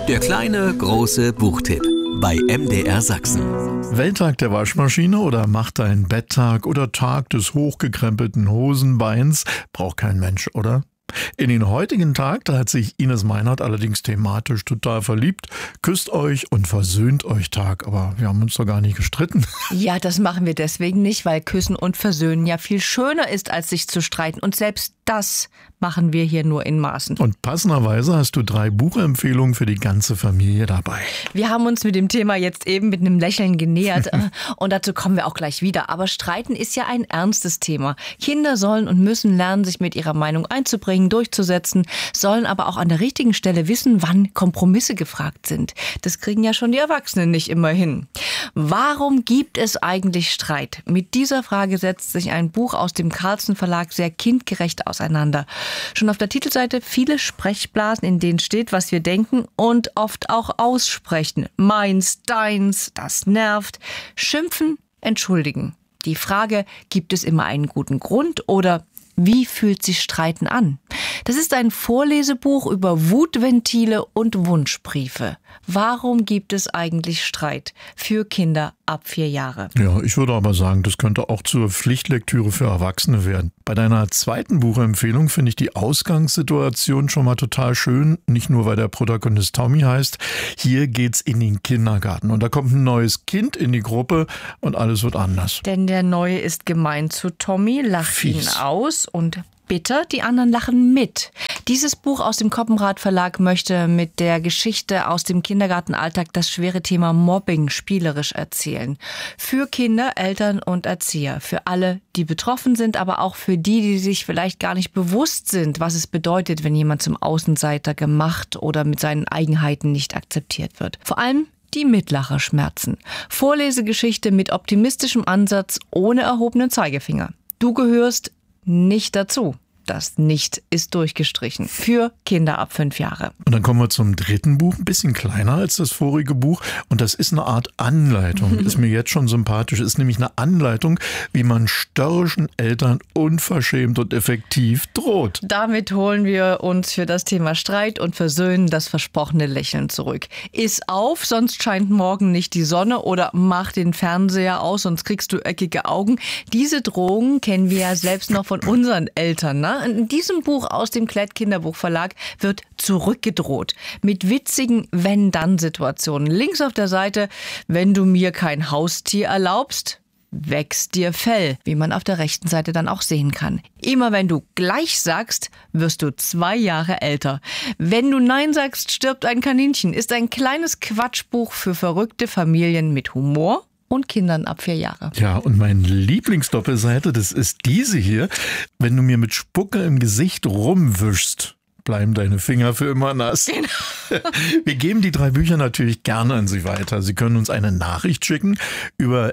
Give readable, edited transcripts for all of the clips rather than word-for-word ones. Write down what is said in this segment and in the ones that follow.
Der kleine, große Buchtipp bei MDR Sachsen. Welttag der Waschmaschine oder Mach deinen Betttag oder Tag des hochgekrempelten Hosenbeins braucht kein Mensch, oder? In den heutigen Tag, da hat sich Ines Meinert allerdings thematisch total verliebt. Küsst euch und versöhnt euch Tag. Aber wir haben uns doch gar nicht gestritten. Ja, das machen wir deswegen nicht, weil Küssen und Versöhnen ja viel schöner ist, als sich zu streiten. Und selbst das machen wir hier nur in Maßen. Und passenderweise hast du 3 Buchempfehlungen für die ganze Familie dabei. Wir haben uns mit dem Thema jetzt eben mit einem Lächeln genähert und dazu kommen wir auch gleich wieder. Aber Streiten ist ja ein ernstes Thema. Kinder sollen und müssen lernen, sich mit ihrer Meinung einzubringen, durchzusetzen, sollen aber auch an der richtigen Stelle wissen, wann Kompromisse gefragt sind. Das kriegen ja schon die Erwachsenen nicht immer hin. Warum gibt es eigentlich Streit? Mit dieser Frage setzt sich ein Buch aus dem Carlsen Verlag sehr kindgerecht auseinander. Schon auf der Titelseite viele Sprechblasen, in denen steht, was wir denken und oft auch aussprechen. Meins, deins, das nervt. Schimpfen, entschuldigen. Die Frage, gibt es immer einen guten Grund oder wie fühlt sich Streiten an? Das ist ein Vorlesebuch über Wutventile und Wunschbriefe. Warum gibt es eigentlich Streit für Kinder ab 4 Jahre? Ja, ich würde aber sagen, das könnte auch zur Pflichtlektüre für Erwachsene werden. Bei deiner zweiten Buchempfehlung finde ich die Ausgangssituation schon mal total schön. Nicht nur, weil der Protagonist Tommy heißt. Hier geht's in den Kindergarten. Und da kommt ein neues Kind in die Gruppe und alles wird anders. Denn der Neue ist gemein zu Tommy, lacht ihn aus und bitter, die anderen lachen mit. Dieses Buch aus dem Koppenrad Verlag möchte mit der Geschichte aus dem Kindergartenalltag das schwere Thema Mobbing spielerisch erzählen. Für Kinder, Eltern und Erzieher. Für alle, die betroffen sind, aber auch für die, die sich vielleicht gar nicht bewusst sind, was es bedeutet, wenn jemand zum Außenseiter gemacht oder mit seinen Eigenheiten nicht akzeptiert wird. Vor allem die Mitlacherschmerzen. Vorlesegeschichte mit optimistischem Ansatz, ohne erhobenen Zeigefinger. Du gehörst nicht dazu. Das Nicht ist durchgestrichen. Für Kinder ab 5 Jahre. Und dann kommen wir zum dritten Buch, ein bisschen kleiner als das vorige Buch. Und das ist eine Art Anleitung. Ist mir jetzt schon sympathisch. Ist nämlich eine Anleitung, wie man störrischen Eltern unverschämt und effektiv droht. Damit holen wir uns für das Thema Streit und Versöhnen das versprochene Lächeln zurück. Iss auf, sonst scheint morgen nicht die Sonne, oder mach den Fernseher aus, sonst kriegst du eckige Augen. Diese Drohungen kennen wir ja selbst noch von unseren Eltern, ne? In diesem Buch aus dem Klett Kinderbuchverlag wird zurückgedroht. Mit witzigen Wenn-Dann-Situationen. Links auf der Seite, wenn du mir kein Haustier erlaubst, wächst dir Fell, wie man auf der rechten Seite dann auch sehen kann. Immer wenn du gleich sagst, wirst du 2 Jahre älter. Wenn du Nein sagst, stirbt ein Kaninchen. Ist ein kleines Quatschbuch für verrückte Familien mit Humor und Kindern ab 4 Jahre. Ja, und meine Lieblingsdoppelseite, das ist diese hier. Wenn du mir mit Spucke im Gesicht rumwischst, bleiben deine Finger für immer nass. Genau. Wir geben die 3 Bücher natürlich gerne an Sie weiter. Sie können uns eine Nachricht schicken über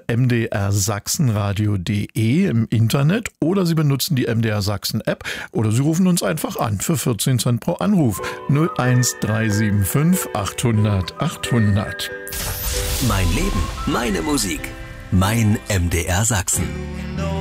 mdrsachsenradio.de im Internet oder Sie benutzen die MDR Sachsen App oder Sie rufen uns einfach an für 14 Cent pro Anruf. 01375 800 800. Mein Leben, meine Musik, mein MDR Sachsen.